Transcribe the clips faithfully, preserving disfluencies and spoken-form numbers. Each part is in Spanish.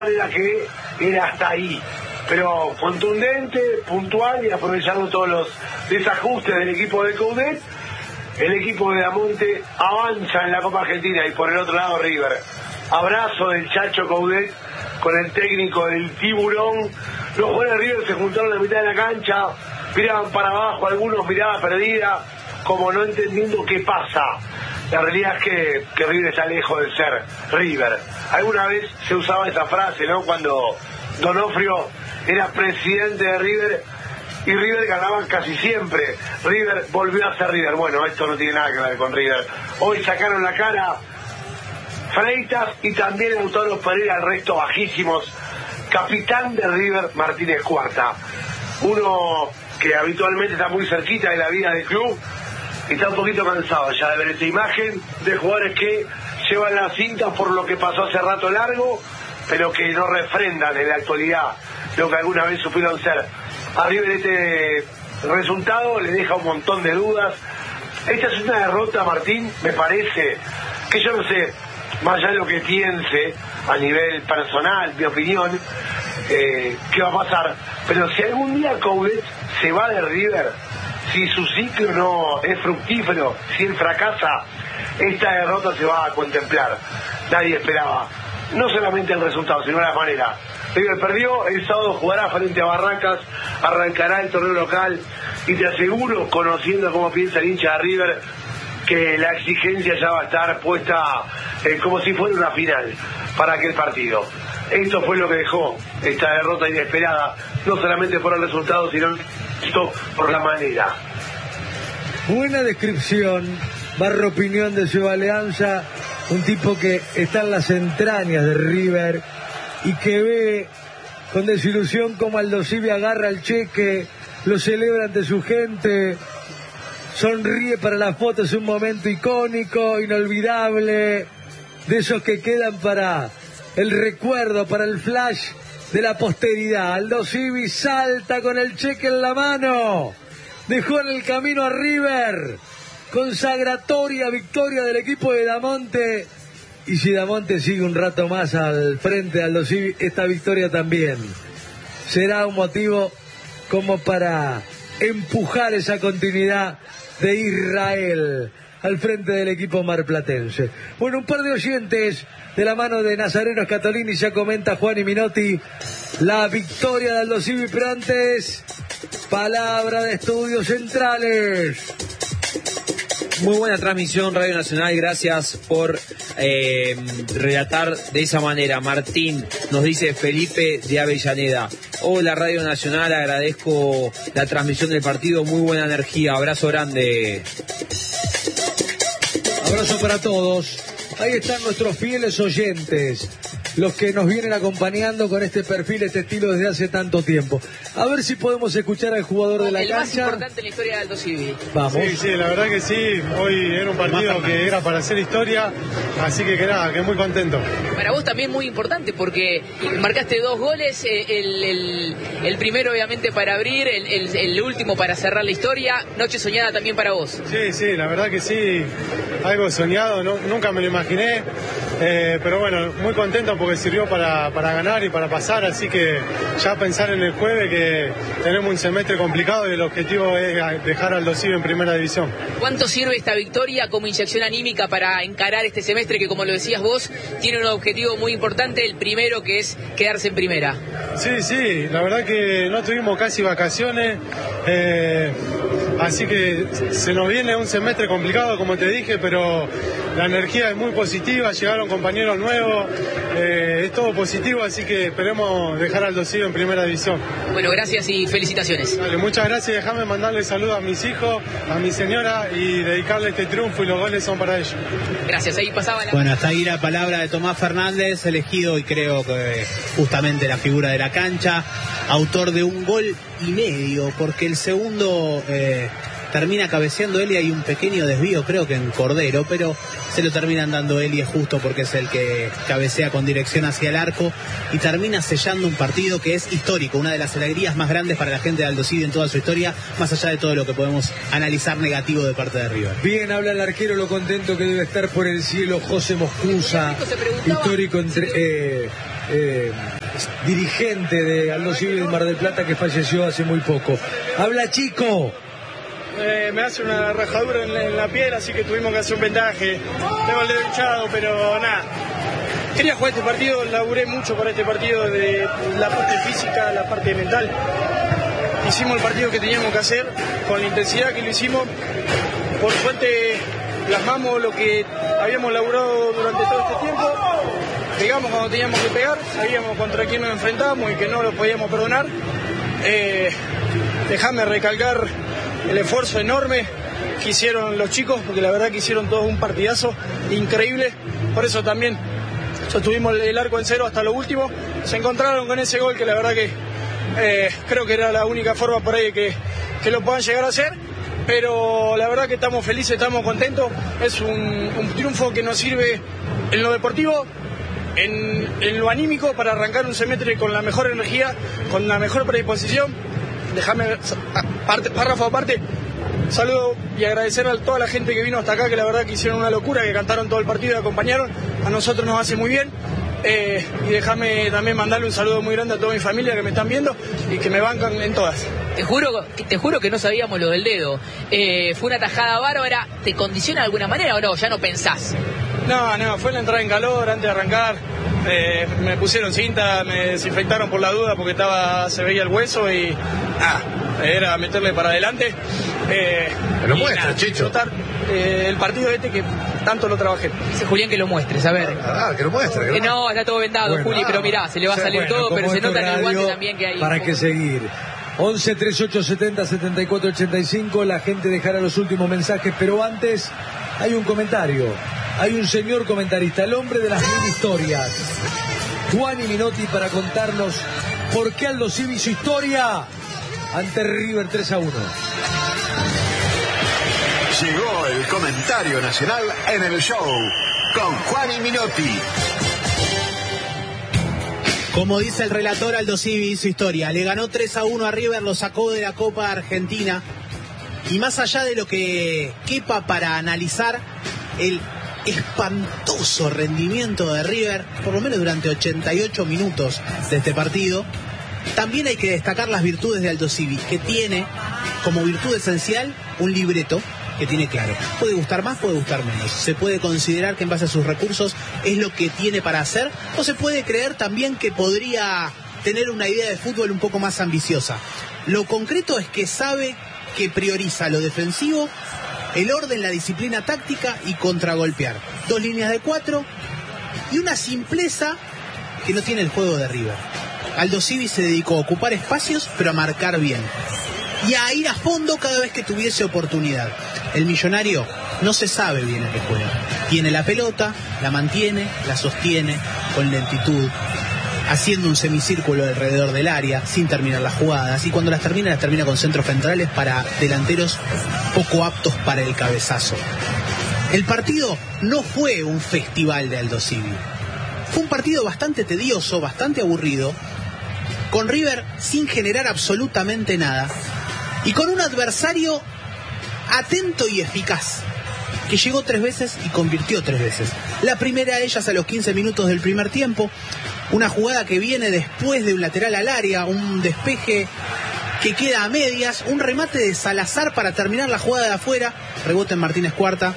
Era que era hasta ahí, pero contundente, puntual y aprovechando todos los desajustes del equipo de Coudet. El equipo de Damonte avanza en la Copa Argentina y por el otro lado River. Abrazo del Chacho Coudet con el técnico del Tiburón. Los jugadores de River se juntaron en la mitad de la cancha, miraban para abajo, algunos miraban perdida, como no entendiendo qué pasa. La realidad es que, que River está lejos de ser River. Alguna vez se usaba esa frase, ¿no? Cuando Donofrio era presidente de River y River ganaba casi siempre. River volvió a ser River. Bueno, esto no tiene nada que ver con River. Hoy sacaron la cara Freitas y también Lautaro Pereira, el resto bajísimos. Capitán de River, Martínez Cuarta. Uno que habitualmente está muy cerquita de la vida del club. Y está un poquito cansado ya de ver esta imagen de jugadores que llevan la cinta por lo que pasó hace rato largo, pero que no refrendan en la actualidad lo que alguna vez supieron ser. A River este resultado le deja un montón de dudas. Esta es una derrota, Martín, me parece, que yo no sé, más allá de lo que piense a nivel personal, mi opinión, eh, qué va a pasar. Pero si algún día Coudet se va de River, si su ciclo no es fructífero, si él fracasa, esta derrota se va a contemplar. Nadie esperaba, no solamente el resultado, sino la manera. River perdió, el sábado jugará frente a Barracas, arrancará el torneo local y te aseguro, conociendo cómo piensa el hincha de River, que la exigencia ya va a estar puesta eh, como si fuera una final para aquel partido. Esto fue lo que dejó esta derrota inesperada, no solamente por el resultado, sino por la manera. Buena descripción, barra opinión de su Alianza, un tipo que está en las entrañas de River y que ve con desilusión como Aldosivi agarra el cheque, lo celebra ante su gente, sonríe para la foto, es un momento icónico, inolvidable, de esos que quedan para el recuerdo, para el flash de la posteridad. Aldosivi salta con el cheque en la mano, dejó en el camino a River, consagratoria victoria del equipo de Damonte, y si Damonte sigue un rato más al frente de Aldosivi, esta victoria también será un motivo como para empujar esa continuidad de Israel al frente del equipo marplatense. Bueno, un par de oyentes de la mano de Nazareno Scatolini, ya comenta Juan y Minotti la victoria de Aldosivi, pero antes, palabra de Estudios Centrales. Muy buena transmisión, Radio Nacional, gracias por eh, relatar de esa manera. Martín, nos dice Felipe de Avellaneda. Hola Radio Nacional, agradezco la transmisión del partido, muy buena energía, abrazo grande. Abrazo para todos. Ahí están nuestros fieles oyentes, los que nos vienen acompañando con este perfil, este estilo desde hace tanto tiempo. A ver si podemos escuchar al jugador de la el cancha. El más importante en la historia de Aldosivi. Vamos. Sí, sí, la verdad que sí. Hoy era un partido que era para hacer historia, así que que nada, que muy contento. Para vos también muy importante porque marcaste dos goles, el, el, el primero obviamente para abrir, el, el, el último para cerrar la historia. Noche soñada también para vos. Sí, sí, la verdad que sí. Algo soñado, no, nunca me lo imaginé. Eh, pero bueno, muy contento porque sirvió para, para ganar y para pasar, así que ya pensar en el jueves que tenemos un semestre complicado y el objetivo es dejar al Aldosivi en primera división. ¿Cuánto sirve esta victoria como inyección anímica para encarar este semestre que, como lo decías vos, tiene un objetivo muy importante, el primero, que es quedarse en primera? Sí, sí, la verdad que no tuvimos casi vacaciones, eh, así que se nos viene un semestre complicado, como te dije, pero la energía es muy positiva, llegaron compañeros nuevos, eh, es todo positivo, así que esperemos dejar al Aldosivi en primera división. Bueno, gracias y felicitaciones. Dale, muchas gracias, déjame mandarle saludos a mis hijos, a mi señora y dedicarle este triunfo, y los goles son para ellos. Gracias, ahí pasaba la... Bueno, hasta ahí la palabra de Tomás Fernández, elegido y creo que justamente la figura de la cancha, autor de un gol y medio, porque el segundo eh, termina cabeceando él y hay un pequeño desvío, creo que en Cordero, pero se lo terminan dando él y es justo porque es el que cabecea con dirección hacia el arco y termina sellando un partido que es histórico, una de las alegrías más grandes para la gente de Aldosivi en toda su historia, más allá de todo lo que podemos analizar negativo de parte de River. Bien, habla el arquero, lo contento que debe estar por el cielo José Moscusa, histórico entre, eh, eh, dirigente de Aldo Civi de Mar del Plata, que falleció hace muy poco. Habla Chico. Eh, me hace una rajadura en la, en la piel, así que tuvimos que hacer un vendaje. Tengo el dedo hinchado, pero nada. Quería jugar este partido, laburé mucho para este partido, de la parte física, la parte mental. Hicimos el partido que teníamos que hacer, con la intensidad que lo hicimos. Por suerte plasmamos lo que habíamos laburado durante todo este tiempo. Pegamos cuando teníamos que pegar, sabíamos contra quién nos enfrentábamos y que no lo podíamos perdonar. Eh, Déjame recalcar el esfuerzo enorme que hicieron los chicos, porque la verdad que hicieron todos un partidazo increíble. Por eso también sostuvimos el arco en cero hasta lo último. Se encontraron con ese gol que la verdad que eh, creo que era la única forma por ahí que, que lo puedan llegar a hacer. Pero la verdad que estamos felices, estamos contentos. Es un, un triunfo que nos sirve en lo deportivo, en, en lo anímico, para arrancar un semestre con la mejor energía, con la mejor predisposición. Déjame, párrafo aparte, saludo y agradecer a toda la gente que vino hasta acá, que la verdad que hicieron una locura, que cantaron todo el partido y acompañaron. A nosotros nos hace muy bien. Eh, y déjame también mandarle un saludo muy grande a toda mi familia que me están viendo y que me bancan en todas. Te juro, te juro que no sabíamos lo del dedo. Eh, fue una tajada bárbara. ¿Te condiciona de alguna manera o no? Ya no pensás. No, no, fue la entrada en calor antes de arrancar. Eh, me pusieron cinta, me desinfectaron por la duda porque estaba, se veía el hueso y ah, era meterle para adelante. Eh, Me lo muestra, Chicho. Disfrutar eh, el partido este que tanto lo trabajé. Dice Julián que lo muestres, a ver. Ah, que lo muestre. Que lo eh, no, está todo vendado, bueno, Juli, ah, pero mirá, se le va a salir bueno, todo, pero se nota en el guante radio, también que hay. ¿Para qué seguir? once, treinta y ocho, setenta, setenta y cuatro, ochenta y cinco, la gente dejará los últimos mensajes, pero antes hay un comentario. Hay un señor comentarista, el hombre de las mil historias, Juani Minotti, para contarnos por qué Aldo Civi su historia ante River tres a uno. Llegó el comentario nacional en el show con Juani Minotti. Como dice el relator, Aldo Civi su historia. Le ganó tres a uno a River, lo sacó de la Copa Argentina. Y más allá de lo que quepa para analizar, el espantoso rendimiento de River, por lo menos durante ochenta y ocho minutos de este partido, también hay que destacar las virtudes de Aldo Civi, que tiene como virtud esencial un libreto que tiene claro. Puede gustar más, puede gustar menos. Se puede considerar que en base a sus recursos es lo que tiene para hacer, o se puede creer también que podría tener una idea de fútbol un poco más ambiciosa. Lo concreto es que sabe que prioriza lo defensivo, el orden, la disciplina táctica y contragolpear. Dos líneas de cuatro y una simpleza que no tiene el juego de River. Aldo Civi se dedicó a ocupar espacios, pero a marcar bien. Y a ir a fondo cada vez que tuviese oportunidad. El millonario no se sabe bien a qué juega. Tiene la pelota, la mantiene, la sostiene con lentitud, haciendo un semicírculo alrededor del área, sin terminar las jugadas, y cuando las termina, las termina con centros centrales para delanteros poco aptos para el cabezazo. El partido no fue un festival de Aldo Civi. Fue un partido bastante tedioso, bastante aburrido, con River sin generar absolutamente nada, y con un adversario atento y eficaz, que llegó tres veces y convirtió tres veces. La primera de ellas a los quince minutos del primer tiempo, una jugada que viene después de un lateral al área, un despeje que queda a medias, un remate de Salazar para terminar la jugada de afuera, rebote en Martínez Cuarta,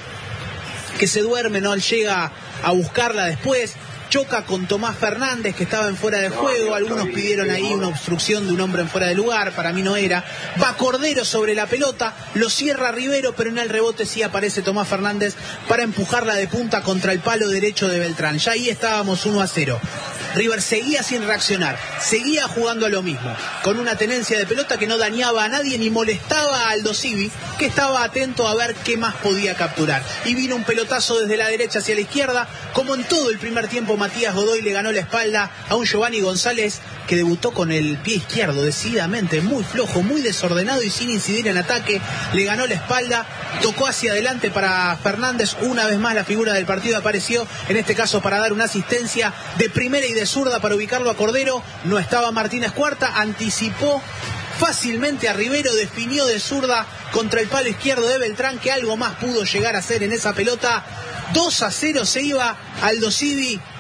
que se duerme, no llega a buscarla después, choca con Tomás Fernández, que estaba en fuera de juego. Algunos pidieron ahí una obstrucción de un hombre en fuera de lugar, para mí no era. Va Cordero sobre la pelota, lo cierra Rivero, pero en el rebote sí aparece Tomás Fernández para empujarla de punta contra el palo derecho de Beltrán. Ya ahí estábamos uno a cero. River seguía sin reaccionar, seguía jugando a lo mismo, con una tenencia de pelota que no dañaba a nadie ni molestaba a Aldo Civi, que estaba atento a ver qué más podía capturar. Y vino un pelotazo desde la derecha hacia la izquierda, como en todo el primer tiempo. Matías Godoy le ganó la espalda a un Giovanni González que debutó con el pie izquierdo decididamente, muy flojo, muy desordenado y sin incidir en ataque. Le ganó la espalda, tocó hacia adelante para Fernández. Una vez más la figura del partido apareció, en este caso para dar una asistencia de primera y de zurda para ubicarlo a Cordero. No estaba Martínez Cuarta, anticipó fácilmente a Rivero, definió de zurda contra el palo izquierdo de Beltrán, que algo más pudo llegar a hacer en esa pelota. Dos a cero se iba Aldo Civi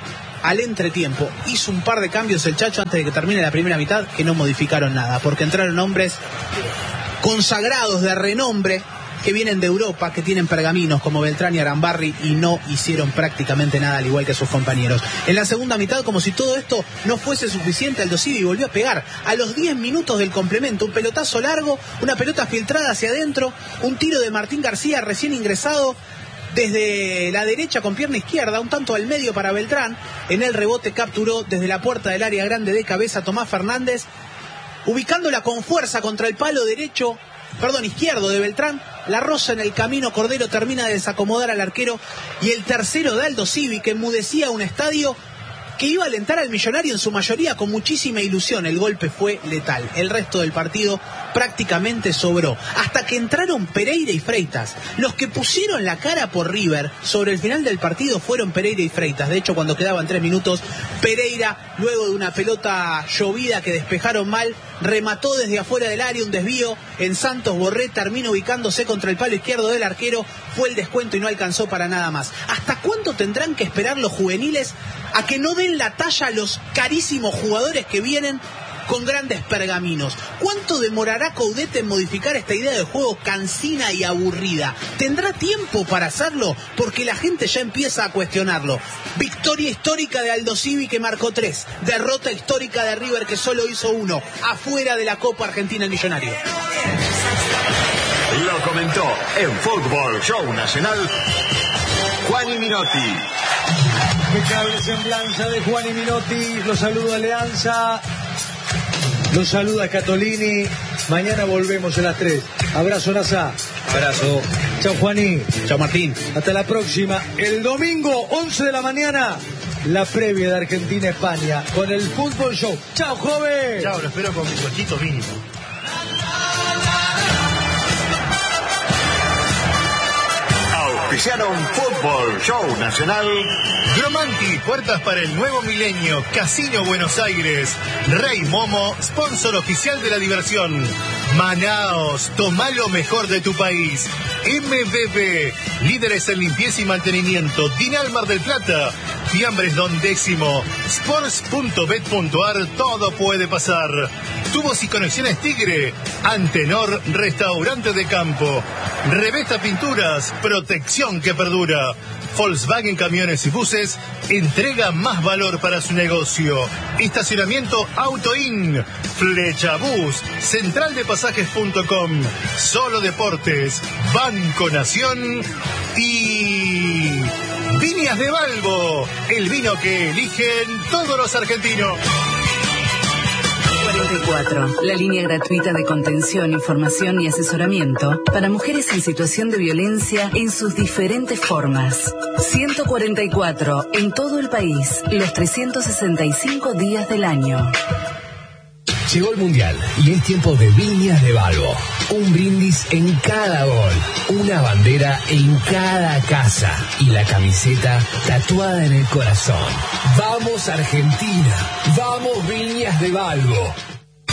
al entretiempo. Hizo un par de cambios el Chacho antes de que termine la primera mitad que no modificaron nada, porque entraron hombres consagrados de renombre que vienen de Europa, que tienen pergaminos como Beltrán y Arambarri, y no hicieron prácticamente nada, al igual que sus compañeros. En la segunda mitad, como si todo esto no fuese suficiente, Aldosivi volvió a pegar a los diez minutos del complemento, un pelotazo largo, una pelota filtrada hacia adentro, un tiro de Martín García recién ingresado desde la derecha con pierna izquierda, un tanto al medio para Beltrán. En el rebote capturó desde la puerta del área grande de cabeza Tomás Fernández, ubicándola con fuerza contra el palo derecho, perdón, izquierdo de Beltrán. La roza en el camino, Cordero termina de desacomodar al arquero, y el tercero de Aldosivi, que enmudecía un estadio que iba a alentar al Millonario en su mayoría con muchísima ilusión. El golpe fue letal. El resto del partido prácticamente sobró, hasta que entraron Pereira y Freitas. Los que pusieron la cara por River sobre el final del partido fueron Pereira y Freitas. De hecho, cuando quedaban tres minutos, Pereira, luego de una pelota llovida que despejaron mal, remató desde afuera del área un desvío en Santos Borré, terminó ubicándose contra el palo izquierdo del arquero, fue el descuento y no alcanzó para nada más. ¿Hasta cuándo tendrán que esperar los juveniles a que no den la talla a los carísimos jugadores que vienen con grandes pergaminos? ¿Cuánto demorará Coudet en modificar esta idea de juego cansina y aburrida? ¿Tendrá tiempo para hacerlo? Porque la gente ya empieza a cuestionarlo. Victoria histórica de Aldosivi, que marcó tres. Derrota histórica de River, que solo hizo uno. Afuera de la Copa Argentina el Millonario. Lo comentó en Fútbol Show Nacional Juan Minotti. Impecable semblanza de Juan y Minotti. Los saluda Alianza. Los saluda Catolini. Mañana volvemos a las tres. Abrazo, Nazá. Abrazo. Chao, Juaní. Chao, Martín. Hasta la próxima. El domingo, once de la mañana, la previa de Argentina-España con el Fútbol Show. Chao, joven. Chao, lo espero con mi puestito mínimo. Auspiciaron Fútbol Show Nacional. Gromanti, puertas para el nuevo milenio. Casino Buenos Aires. Rey Momo, sponsor oficial de la diversión. Manaos, toma lo mejor de tu país. M B B, líderes en limpieza y mantenimiento. Dinal Mar del Plata. Fiambres Don Décimo. Sports punto bet punto ar, todo puede pasar. Tubos y conexiones Tigre. Antenor, restaurante de campo. Revesta Pinturas, protección que perdura. Volkswagen Camiones y Buses, entrega más valor para su negocio. Estacionamiento Autoin, Flecha Bus, central de pasajes punto com, Solo Deportes, Banco Nación y Viñas de Balbo, el vino que eligen todos los argentinos. cuarenta y cuatro, la línea gratuita de contención, información y asesoramiento para mujeres en situación de violencia en sus diferentes formas. ciento cuarenta y cuatro, en todo el país, los trescientos sesenta y cinco días del año. Llegó el Mundial y es tiempo de Viñas de Balbo. Un brindis en cada gol, una bandera en cada casa y la camiseta tatuada en el corazón. ¡Vamos Argentina! ¡Vamos Viñas de Balbo!